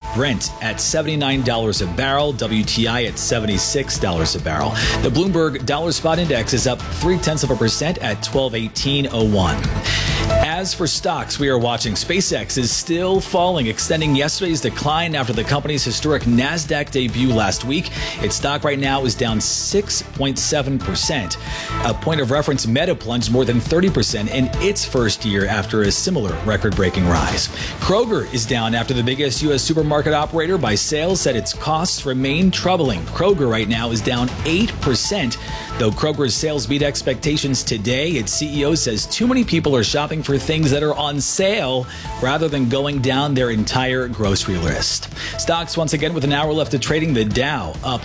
Brent at $79 a barrel, WTI at $76 a barrel. The Bloomberg Dollar Spot Index is up 0.3% at 1218.01. As for stocks, we are watching. SpaceX is still falling, extending yesterday's decline after the company's historic NASDAQ debut last week. Its stock right now is down 6.7%. A point of reference, Meta plunged more than 30% in its first year after a similar record-breaking rise. Kroger is down after the biggest U.S. supermarket operator by sales said its costs remain troubling. Kroger right now is down 8%. Though Kroger's sales beat expectations today, its CEO says too many people are shopping for things that are on sale rather than going down their entire grocery list. Stocks once again with an hour left of trading. The Dow up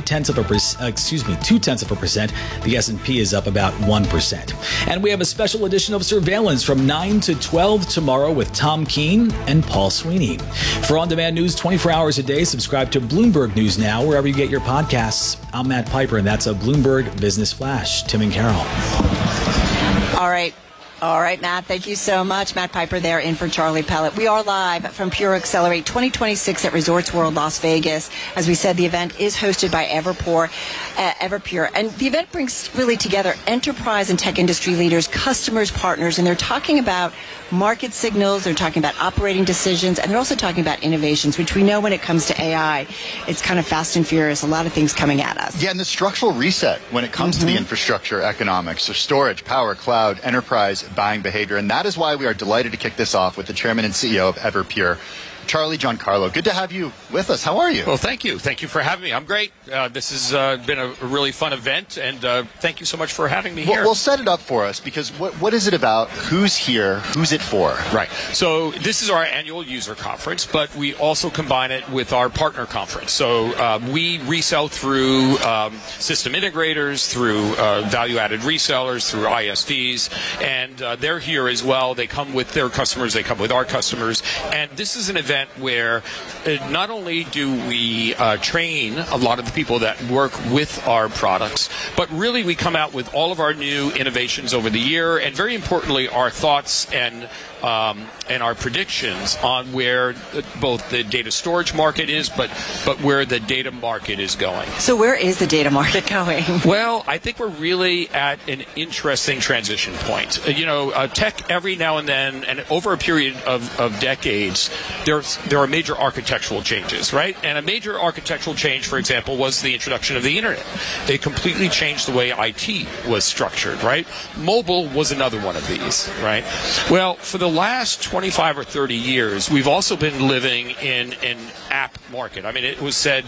0.2%. The S&P is up about 1%. And we have a special edition of Surveillance from 9 to 12 tomorrow with Tom Keene and Paul Sweeney. For on-demand news 24 hours a day, subscribe to Bloomberg News Now wherever you get your podcasts. I'm Matt Piper, and that's a Bloomberg Business Flash. Tim and Carol. All right, Matt, thank you so much. Matt Piper there in for Charlie Pellet. We are live from Pure Accelerate 2026 at Resorts World Las Vegas. As we said, the event is hosted by Everpure. And the event brings really together enterprise and tech industry leaders, customers, partners, and they're talking about market signals, they're talking about operating decisions, and they're also talking about innovations, which we know when it comes to AI, it's kind of fast and furious, a lot of things coming at us. Yeah, and the structural reset when it comes to the infrastructure economics, so storage, power, cloud, enterprise buying behavior, and that is why we are delighted to kick this off with the chairman and CEO of Everpure, Charlie Giancarlo. Good to have you with us. How are you? Well, thank you. Thank you for having me. I'm great. This has been a really fun event, and thank you so much for having me here. Well, set it up for us, because what is it about? Who's here? Who's it for? Right. So this is our annual user conference, but we also combine it with our partner conference. So we resell through system integrators, through value-added resellers, through ISVs, and they're here as well. They come with their customers. They come with our customers. And this is an event where not only do we train a lot of the people that work with our products, but really we come out with all of our new innovations over the year, and very importantly, our thoughts and our predictions on where both the data storage market is, but where the data market is going. So where is the data market going? Well, I think we're really at an interesting transition point. Tech every now and then, and over a period of decades, there are major architectural changes, right? And a major architectural change, for example, was the introduction of the internet. They completely changed the way IT was structured, right? Mobile was another one of these, right? Well, for the last 25 or 30 years, we've also been living in an app market. I mean, it was said,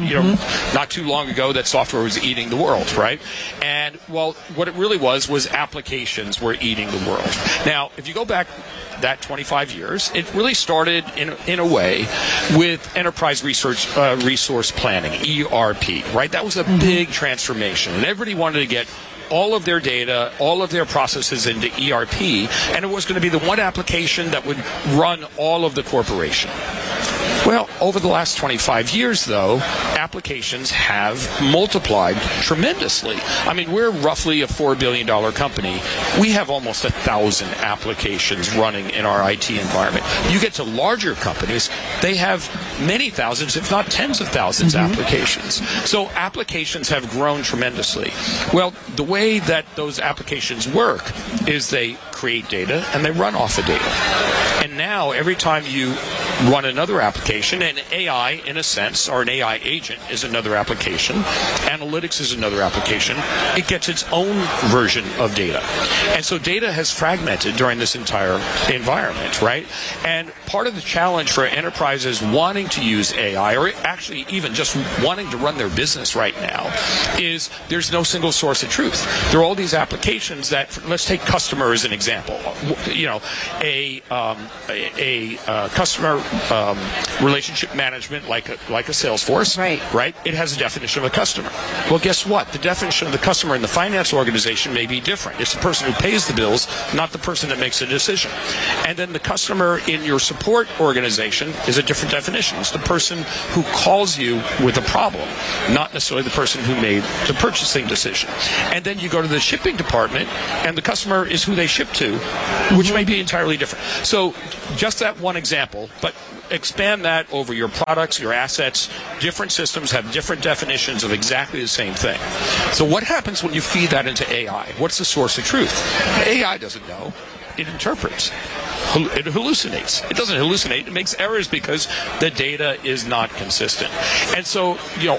not too long ago that software was eating the world, right? And, well, what it really was applications were eating the world. Now, if you go back that 25 years, it really started in a way with enterprise resource planning, ERP, right? That was a big transformation, and everybody wanted to get all of their data, all of their processes into ERP, and it was going to be the one application that would run all of the corporation. Well, over the last 25 years, though, applications have multiplied tremendously. I mean, we're roughly a $4 billion company. We have almost 1,000 applications running in our IT environment. You get to larger companies, they have many thousands, if not tens of thousands, applications. So applications have grown tremendously. Well, the way that those applications work is they create data and they run off of data. And now, every time you run another application, and AI, in a sense, or an AI agent is another application, analytics is another application, it gets its own version of data. And so data has fragmented during this entire environment, right? And part of the challenge for enterprises wanting to use AI, or actually even just wanting to run their business right now, is there's no single source of truth. There are all these applications that, let's take customer as an example. A customer relationship management, like a Salesforce, right? It has a definition of a customer. Well, guess what? The definition of the customer in the finance organization may be different. It's the person who pays the bills, not the person that makes the decision. And then the customer in your support organization is a different definition. It's the person who calls you with a problem, not necessarily the person who made the purchasing decision. And then you go to the shipping department, and the customer is who they ship to, which may be entirely different. So just that one example, but expand that over your products, your assets. Different systems have different definitions of exactly the same thing. So what happens when you feed that into AI? What's the source of truth? AI doesn't know. It interprets. It hallucinates. It doesn't hallucinate. It makes errors because the data is not consistent. And so,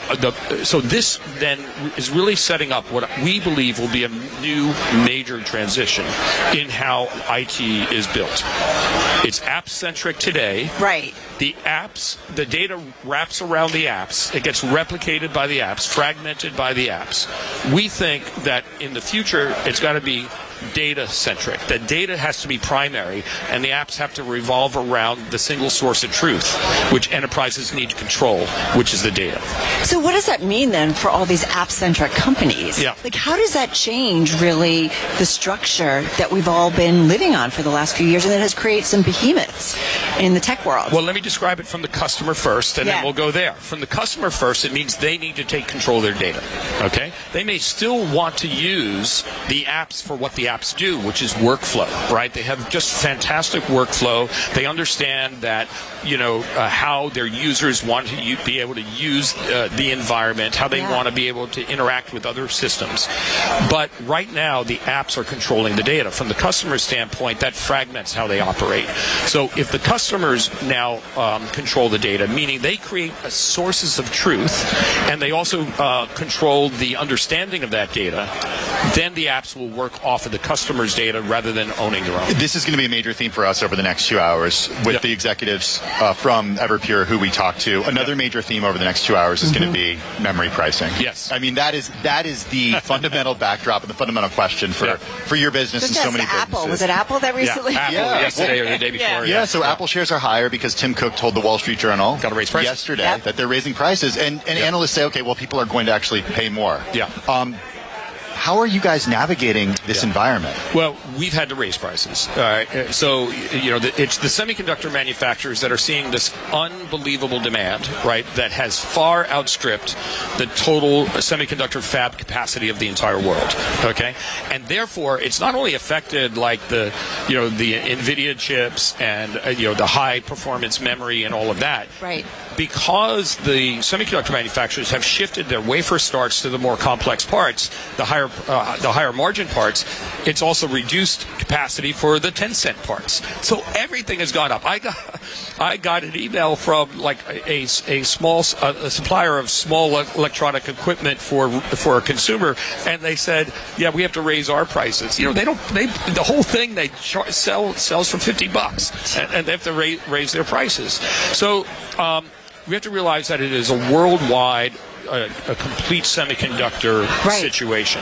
so this then is really setting up what we believe will be a new major transition in how IT is built. It's app-centric today. Right. The apps, the data wraps around the apps. It gets replicated by the apps, fragmented by the apps. We think that in the future, it's got to be data-centric. The data has to be primary, and the apps have to revolve around the single source of truth, which enterprises need to control, which is the data. So what does that mean then for all these app-centric companies? Yeah. Like, how does that change really the structure that we've all been living on for the last few years, and that has created some behemoths in the tech world? Well, let me describe it from the customer first, and then we'll go there. From the customer first, it means they need to take control of their data. Okay? They may still want to use the apps for what the apps do, which is workflow, right? They have just fantastic workflow. They understand that, how their users want to be able to use the environment, how they want to be able to interact with other systems. But right now, the apps are controlling the data. From the customer standpoint, that fragments how they operate. So if the customers now control the data, meaning they create sources of truth, and they also control the understanding of that data, then the apps will work off of the customer's data rather than owning their own. This is going to be a major theme for us over the next 2 hours with the executives from Everpure who we talked to. Another major theme over the next 2 hours is going to be memory pricing. Yes. I mean, that is the fundamental backdrop and the fundamental question for your business and so many Apple. businesses. Was it Apple that recently? Apple yesterday or the day before. So Apple shares are higher because Tim Cook told the Wall Street Journal yesterday that they're raising prices. And analysts say, okay, well, people are going to actually pay more. Yeah. How are you guys navigating this environment? Well, we've had to raise prices. So, it's the semiconductor manufacturers that are seeing this unbelievable demand, right, that has far outstripped the total semiconductor fab capacity of the entire world, okay? And therefore, it's not only affected like the NVIDIA chips and, the high performance memory and all of that. Right. Because the semiconductor manufacturers have shifted their wafer starts to the more complex parts, the higher margin parts, it's also reduced capacity for the 10-cent parts. So everything has gone up. I got an email from like a small supplier of small electronic equipment for a consumer, and they said, "Yeah, we have to raise our prices." The whole thing they sells for $50, and they have to raise their prices. So. We have to realize that it is a worldwide, a complete semiconductor situation.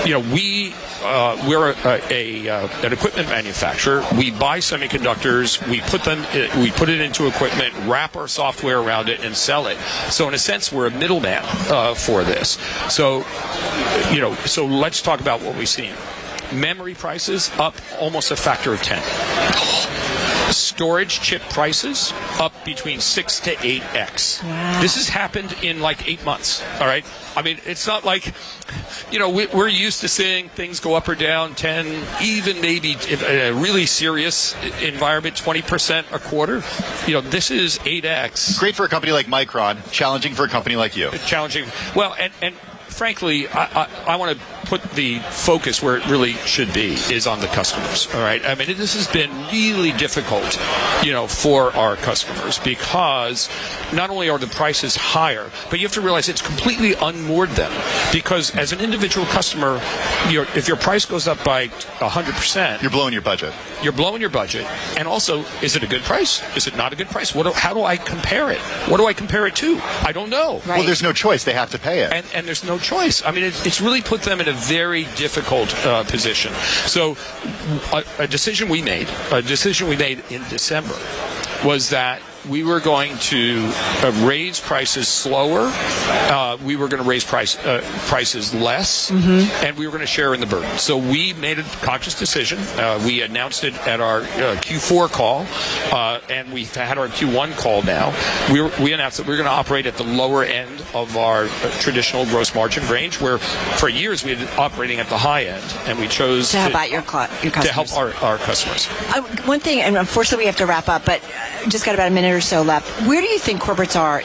We're an equipment manufacturer. We buy semiconductors, we put it into equipment, wrap our software around it, and sell it. So in a sense, we're a middleman for this. So let's talk about what we've seen. Memory prices up almost a factor of 10. Storage chip prices up between 6 to 8x. Wow. This has happened in like 8 months. All right. I mean, it's not like, we're used to seeing things go up or down 10, even maybe if a really serious environment, 20% a quarter. This is 8x. Great for a company like Micron, challenging for a company like you. Challenging. Well, and frankly, I want to put the focus where it really should be, is on the customers. All right. I mean, this has been really difficult, for our customers, because not only are the prices higher, but you have to realize it's completely unmoored them. Because as an individual customer, if your price goes up by 100%, you're blowing your budget. You're blowing your budget. And also, is it a good price? Is it not a good price? How do I compare it? What do I compare it to? I don't know. Right. Well, there's no choice. They have to pay it. And there's no choice. I mean, it's really put them in a very difficult position. So a decision we made in December was that we were going to raise prices slower. We were going to raise prices less, and we were going to share in the burden. So we made a conscious decision. We announced it at our Q4 call, and we've had our Q1 call now. We announced that we're going to operate at the lower end of our traditional gross margin range, where for years we had operating at the high end, and we chose to help out your customers. To help our customers. One thing, and unfortunately we have to wrap up, but just got about a minute or so left. Where do you think corporates are